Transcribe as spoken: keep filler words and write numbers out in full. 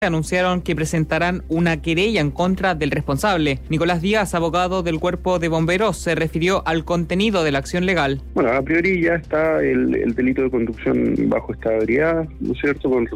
anunciaron que presentarán una querella en contra del responsable. Nicolás Díaz, abogado del Cuerpo de Bomberos, se refirió al contenido de la acción legal. Bueno, a priori ya está el, el delito de conducción bajo estado de ebriedad, ¿no es cierto?, con